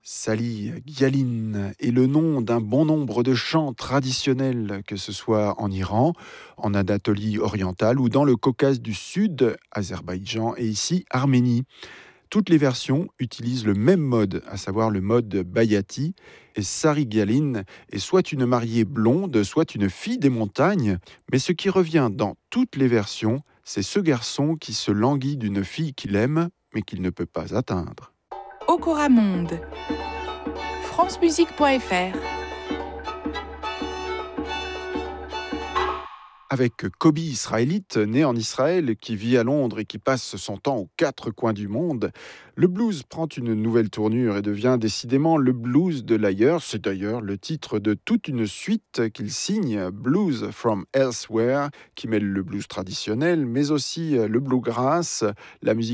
Sali Gyalin est le nom d'un bon nombre de chants traditionnels, que ce soit en Iran, en Anatolie orientale ou dans le Caucase du Sud, Azerbaïdjan et ici Arménie. Toutes les versions utilisent le même mode, à savoir le mode Bayati. Et Sari Gyalin est soit une mariée blonde, soit une fille des montagnes. Mais ce qui revient dans toutes les versions, c'est ce garçon qui se languit d'une fille qu'il aime, mais qu'il ne peut pas atteindre. Okora Monde. francemusique.fr. Avec Kobi israélite, né en Israël, qui vit à Londres et qui passe son temps aux quatre coins du monde, le blues prend une nouvelle tournure et devient décidément le blues de l'ailleurs. C'est d'ailleurs le titre de toute une suite qu'il signe, Blues from Elsewhere, qui mêle le blues traditionnel, mais aussi le bluegrass, la musique